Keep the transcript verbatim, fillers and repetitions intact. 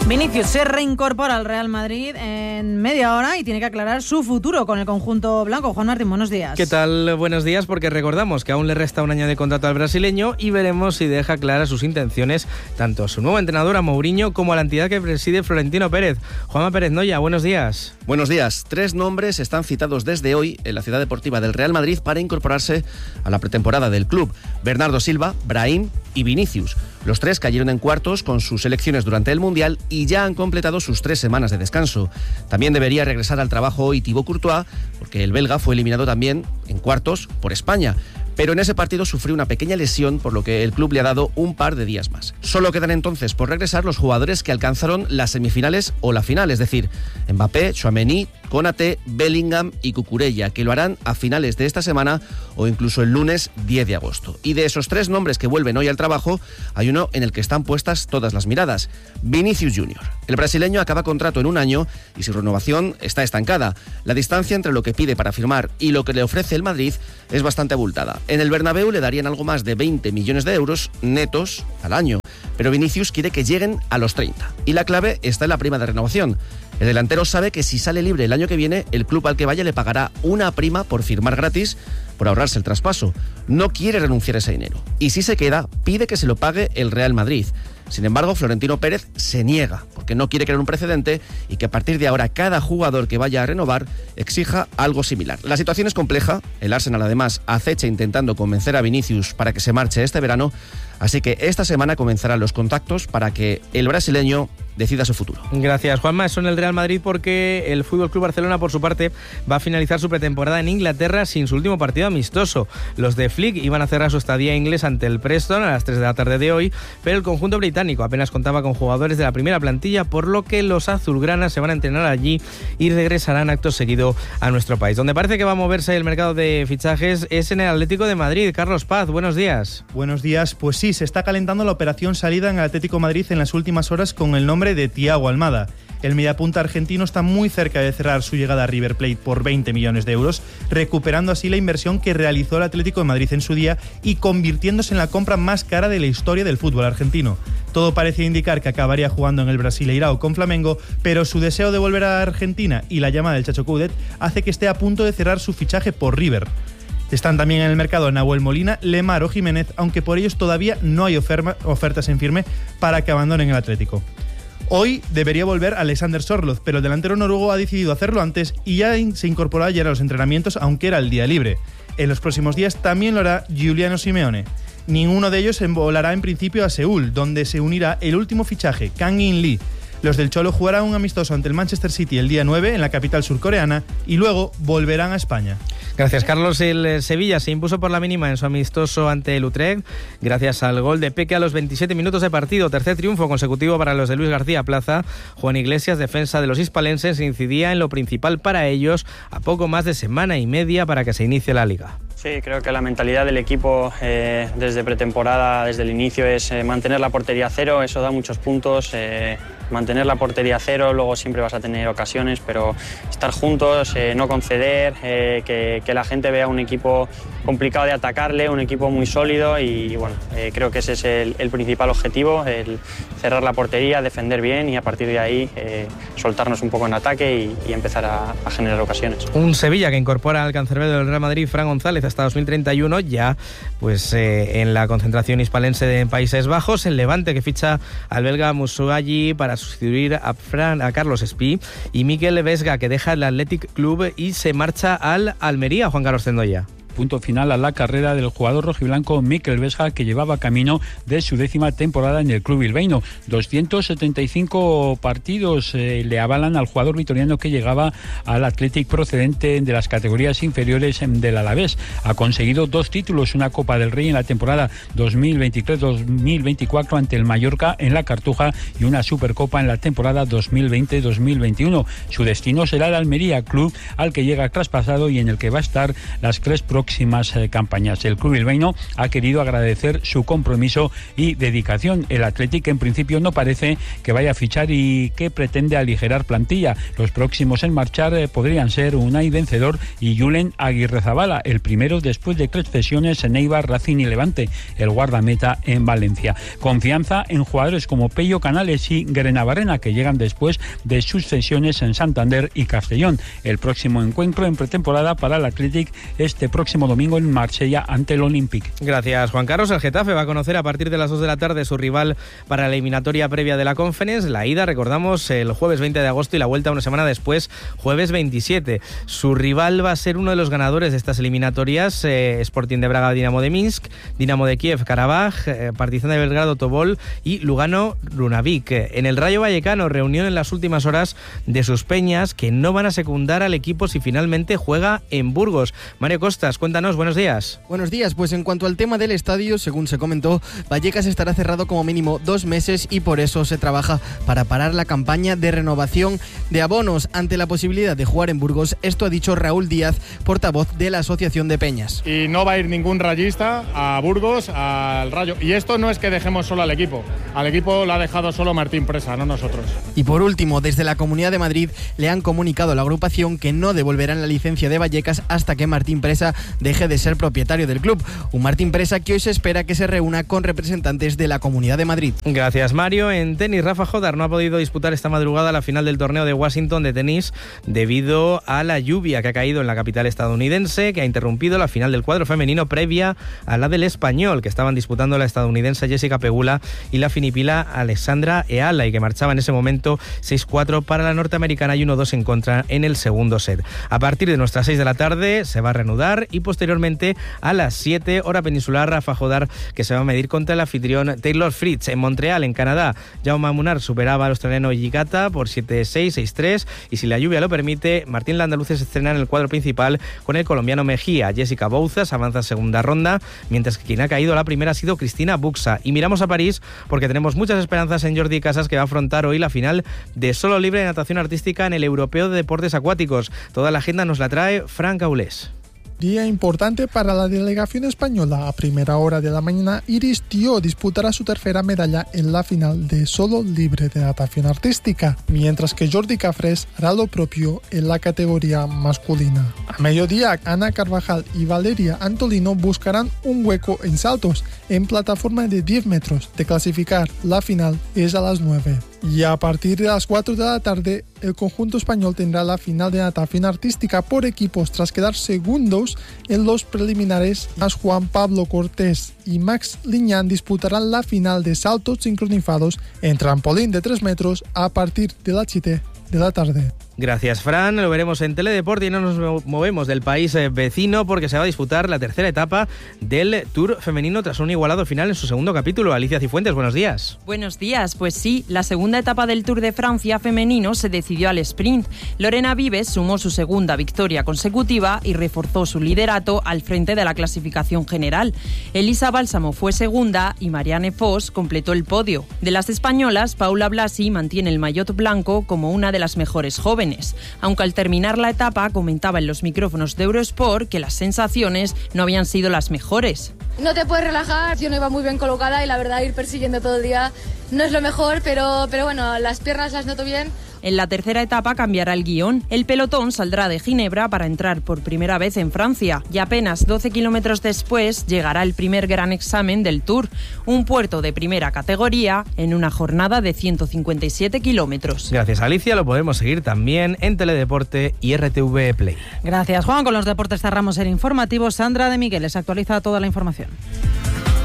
Vinicius se reincorpora al Real Madrid en media hora y tiene que aclarar su futuro con el conjunto blanco. Juan Martín, buenos días. ¿Qué tal? Buenos días, porque recordamos que aún le resta un año de contrato al brasileño y veremos si deja claras sus intenciones tanto a su nuevo entrenador, a Mourinho, como a la entidad que preside Florentino Pérez. Juanma Pérez Noya, buenos días. Buenos días. Tres nombres están citados desde hoy en la ciudad deportiva del Real Madrid para incorporarse a la pretemporada del club. Bernardo Silva, Brahim y Vinicius. Los tres cayeron en cuartos con sus selecciones durante el Mundial y ya han completado sus tres semanas de descanso. También debería regresar al trabajo hoy Thibaut Courtois, porque el belga fue eliminado también en cuartos por España. Pero en ese partido sufrió una pequeña lesión, por lo que el club le ha dado un par de días más. Solo quedan entonces por regresar los jugadores que alcanzaron las semifinales o la final, es decir, Mbappé, Tchouaméni, Konaté, Bellingham y Cucurella, que lo harán a finales de esta semana o incluso el lunes diez de agosto. Y de esos tres nombres que vuelven hoy al trabajo, hay uno en el que están puestas todas las miradas: Vinicius junior El brasileño acaba contrato en un año y su renovación está estancada. La distancia entre lo que pide para firmar y lo que le ofrece el Madrid es bastante abultada. En el Bernabéu le darían algo más de veinte millones de euros netos al año, pero Vinicius quiere que lleguen a los treinta. Y la clave está en la prima de renovación. El delantero sabe que si sale libre el año que viene, el club al que vaya le pagará una prima por firmar gratis, por ahorrarse el traspaso. No quiere renunciar a ese dinero. Y si se queda, pide que se lo pague el Real Madrid. Sin embargo, Florentino Pérez se niega, porque no quiere crear un precedente y que a partir de ahora cada jugador que vaya a renovar exija algo similar. La situación es compleja. El Arsenal además acecha intentando convencer a Vinicius para que se marche este verano, así que esta semana comenzarán los contactos para que el brasileño decida su futuro. Gracias, Juanma. Eso en el Real Madrid, porque el F C Barcelona, por su parte, va a finalizar su pretemporada en Inglaterra sin su último partido amistoso. Los de Flick iban a cerrar su estadía inglés ante el Preston a las tres de la tarde de hoy, pero el conjunto británico apenas contaba con jugadores de la primera plantilla, por lo que los azulgranas se van a entrenar allí y regresarán acto seguido a nuestro país. Donde parece que va a moverse el mercado de fichajes es en el Atlético de Madrid. Carlos Paz, buenos días. Buenos días. Pues sí, se está calentando la operación salida en el Atlético de Madrid en las últimas horas con el nombre de Thiago Almada. El mediapunta argentino está muy cerca de cerrar su llegada a River Plate por veinte millones de euros, recuperando así la inversión que realizó el Atlético de Madrid en su día y convirtiéndose en la compra más cara de la historia del fútbol argentino. Todo parecía indicar que acabaría jugando en el Brasileirao con Flamengo, pero su deseo de volver a Argentina y la llamada del Chacho Coudet hace que esté a punto de cerrar su fichaje por River. Están también en el mercado Nahuel Molina, Lemar o Jiménez, aunque por ellos todavía no hay oferma, ofertas en firme para que abandonen el Atlético. Hoy debería volver Alexander Sorloth, pero el delantero noruego ha decidido hacerlo antes y ya se incorporó ayer a los entrenamientos, aunque era el día libre. En los próximos días también lo hará Giuliano Simeone. Ninguno de ellos volará en principio a Seúl, donde se unirá el último fichaje, Kang-in Lee. Los del Cholo jugarán un amistoso ante el Manchester City el día nueve en la capital surcoreana y luego volverán a España. Gracias, Carlos. El Sevilla se impuso por la mínima en su amistoso ante el Utrecht gracias al gol de Peque a los veintisiete minutos de partido. Tercer triunfo consecutivo para los de Luis García Plaza. Juan Iglesias, defensa de los hispalenses, incidía en lo principal para ellos a poco más de semana y media para que se inicie la Liga. Sí, creo que la mentalidad del equipo eh, desde pretemporada, desde el inicio, es eh, mantener la portería cero. Eso da muchos puntos. Eh, mantener la portería cero, luego siempre vas a tener ocasiones, pero estar juntos, eh, no conceder, eh, que, que la gente vea un equipo complicado de atacarle, un equipo muy sólido y bueno, eh, creo que ese es el, el principal objetivo, el cerrar la portería, defender bien y a partir de ahí eh, soltarnos un poco en ataque y, y empezar a, a generar ocasiones. Un Sevilla que incorpora al cancerbero del Real Madrid, Fran González, hasta dos mil treinta y uno, ya pues eh, en la concentración hispalense de Países Bajos. El Levante que ficha al belga Musuayi para sustituir a, Fran, a Carlos Espí, y Mikel Vesga que deja el Athletic Club y se marcha al Almería. Juan Carlos Zendoya. Punto final a la carrera del jugador rojiblanco Mikel Vesga, que llevaba camino de su décima temporada en el club bilbaíno. doscientos setenta y cinco partidos eh, le avalan al jugador vitoriano, que llegaba al Athletic procedente de las categorías inferiores del Alavés. Ha conseguido dos títulos, una Copa del Rey en la temporada dos mil veintitrés dos mil veinticuatro ante el Mallorca en la Cartuja y una Supercopa en la temporada dos mil veinte dos mil veintiuno. Su destino será el Almería, club al que llega traspasado y en el que va a estar las tres próximas próximas eh, campañas. El club bilbaíno ha querido agradecer su compromiso y dedicación. El Athletic en principio no parece que vaya a fichar y que pretende aligerar plantilla. Los próximos en marchar eh, podrían ser Unai Vencedor y Julen Aguirrezabala, el primero después de tres cesiones en Eibar, Racing y Levante, el guardameta en Valencia. Confianza en jugadores como Pello Canales y Grenabarrena, que llegan después de sus cesiones en Santander y Castellón. El próximo encuentro en pretemporada para el Athletic este próximo domingo en Marsella ante el Olympique. Gracias, Juan Carlos. El Getafe va a conocer a partir de las dos de la tarde su rival para la eliminatoria previa de la Conference. La ida, recordamos, el jueves veinte de agosto y la vuelta una semana después, jueves veintisiete. Su rival va a ser uno de los ganadores de estas eliminatorias, eh, Sporting de Braga, Dinamo de Minsk, Dinamo de Kiev, Karabaj, eh, Partizan de Belgrado, Tobol y Lugano, Runavik. En el Rayo Vallecano, reunión en las últimas horas de sus peñas que no van a secundar al equipo si finalmente juega en Burgos. Mario Costas, cuéntanos, buenos días. Buenos días, pues en cuanto al tema del estadio, según se comentó, Vallecas estará cerrado como mínimo dos meses y por eso se trabaja para parar la campaña de renovación de abonos ante la posibilidad de jugar en Burgos. Esto ha dicho Raúl Díaz, portavoz de la Asociación de Peñas. Y no va a ir ningún rayista a Burgos, al Rayo. Y esto no es que dejemos solo al equipo. Al equipo lo ha dejado solo Martín Presa, no nosotros. Y por último, desde la Comunidad de Madrid le han comunicado a la agrupación que no devolverán la licencia de Vallecas hasta que Martín Presa deje de ser propietario del club. Un Martín Presa que hoy se espera que se reúna con representantes de la Comunidad de Madrid. Gracias, Mario. En tenis, Rafa Jodar no ha podido disputar esta madrugada la final del torneo de Washington de tenis debido a la lluvia que ha caído en la capital estadounidense, que ha interrumpido la final del cuadro femenino previa a la del español, que estaban disputando la estadounidense Jessica Pegula y la finipila Alexandra Eala, y que marchaba en ese momento seis cuatro para la norteamericana y uno dos en contra en el segundo set. A partir de nuestras seis de la tarde se va a reanudar y posteriormente a las siete hora peninsular, Rafa Jodar, que se va a medir contra el anfitrión Taylor Fritz. En Montreal, en Canadá, Jaume Munar superaba al australiano Gigata por siete seis, seis tres, y si la lluvia lo permite, Martín Landaluce se estrena en el cuadro principal con el colombiano Mejía. Jessica Bouzas avanza a segunda ronda, mientras que quien ha caído a la primera ha sido Cristina Buxa. Y miramos a París porque tenemos muchas esperanzas en Jordi Casas, que va a afrontar hoy la final de solo libre de natación artística en el Europeo de Deportes Acuáticos. Toda la agenda nos la trae Frank Aulés. Día importante para la delegación española. A primera hora de la mañana, Iris Tió disputará su tercera medalla en la final de solo libre de natación artística, mientras que Jordi Cafrés hará lo propio en la categoría masculina. A mediodía, Ana Carvajal y Valeria Antolino buscarán un hueco en saltos en plataforma de diez metros. De clasificar, la final es a las nueve. Y a partir de las cuatro de la tarde, el conjunto español tendrá la final de natación artística por equipos tras quedar segundos en los preliminares. Más Juan Pablo Cortés y Max Liñán disputarán la final de saltos sincronizados en trampolín de tres metros a partir de las siete de la tarde. Gracias, Fran. Lo veremos en Teledeporte y no nos movemos del país vecino porque se va a disputar la tercera etapa del Tour femenino tras un igualado final en su segundo capítulo. Alicia Cifuentes, buenos días. Buenos días. Pues sí, la segunda etapa del Tour de Francia femenino se decidió al sprint. Lorena Vives sumó su segunda victoria consecutiva y reforzó su liderato al frente de la clasificación general. Elisa Bálsamo fue segunda y Marianne Vos completó el podio. De las españolas, Paula Blasi mantiene el maillot blanco como una de las mejores jóvenes. Aunque al terminar la etapa comentaba en los micrófonos de Eurosport que las sensaciones no habían sido las mejores. No te puedes relajar, yo no iba muy bien colocada y la verdad ir persiguiendo todo el día no es lo mejor, pero, pero bueno, las piernas las noto bien. En la tercera etapa cambiará el guión. El pelotón saldrá de Ginebra para entrar por primera vez en Francia y apenas doce kilómetros después llegará el primer gran examen del Tour, un puerto de primera categoría en una jornada de ciento cincuenta y siete kilómetros. Gracias, Alicia. Lo podemos seguir también en Teledeporte y R T V Play. Gracias, Juan. Con los deportes cerramos el informativo. Sandra de Miguel les actualiza toda la información.